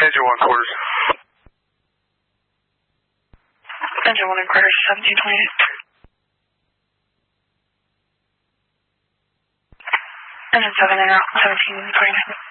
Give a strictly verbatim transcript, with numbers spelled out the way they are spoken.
Engine one quarters. Engine one and quarters, seventeen twenty-eight. Engine seven and out, seventeen twenty-nine.